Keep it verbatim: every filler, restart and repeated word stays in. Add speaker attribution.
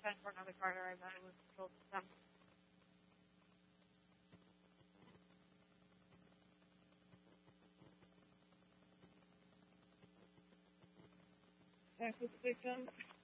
Speaker 1: ten for another Carter. I bet it was control system. Access victim.